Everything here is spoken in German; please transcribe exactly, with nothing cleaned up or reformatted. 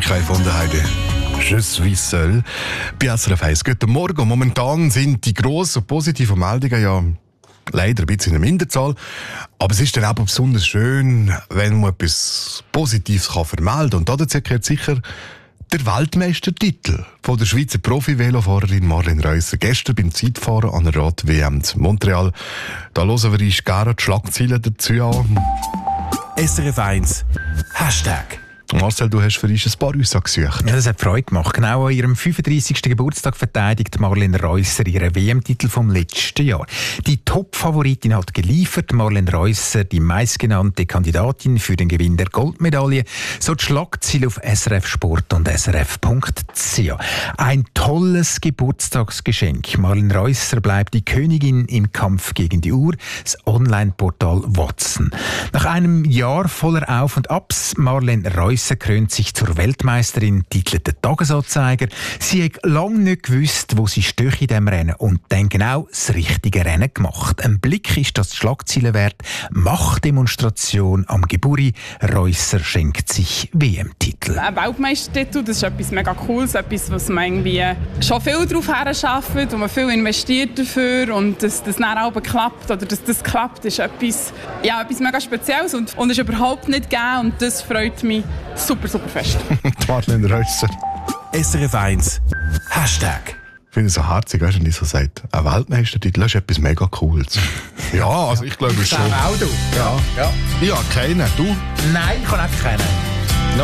ich habe gefunden, Heidi. Je suis seul. Bei S R F eins. Guten Morgen. Momentan sind die grossen positiven Meldungen ja leider ein bisschen in der Minderzahl. Aber es ist dann auch besonders schön, wenn man etwas Positives kann vermelden kann. Und dazu gehört sicher der Weltmeistertitel von der Schweizer Profi-Velofahrerin Marlene Reusser. Gestern beim Zeitfahren an der Rad-W M in Montreal. Da hören wir uns gerne die Schlagzeilen dazu an. S R F eins Hashtag. Marcel, du hast für uns ein paar Aussagen gesucht. Ja, das hat Freude gemacht. Genau an ihrem fünfunddreissigsten Geburtstag verteidigt Marlene Reusser ihren W M-Titel vom letzten Jahr. Die Top-Favoritin hat geliefert. Marlene Reusser, die meistgenannte Kandidatin für den Gewinn der Goldmedaille. So die Schlagziele auf S R F Sport und S R F Punkt C H. Ein tolles Geburtstagsgeschenk. Marlene Reusser bleibt die Königin im Kampf gegen die Uhr. Das Online-Portal Watson. Nach einem Jahr voller Auf und Abs, Marlene Reusser krönt sich zur Weltmeisterin, titelt der Tagesanzeiger. Sie hat lange nicht gewusst, wo sie steht in diesem Rennen und dann genau das richtige Rennen gemacht. Ein Blick ist das die Schlagziele wert. Machtdemonstration am Geburi. Reusser schenkt sich W M-Titel. Ein Weltmeistertitel, das ist etwas mega Cooles, etwas, was man irgendwie schon viel darauf herarbeitet, wo man viel investiert dafür und dass das dann auch klappt oder dass das klappt, ist etwas, ja, etwas mega Spezielles und, und ist überhaupt nicht gegeben und das freut mich super, super fest. Marlene Reusser. S R F eins Hashtag. Ich finde es so herzig, weißt du, wenn ich so sagt, ein Weltmeistertitel ist etwas mega Cooles. Ja, also ich glaube schon. Auch du. Ja. Ja. Ich habe keinen. Du? Nein, ich kann auch keinen.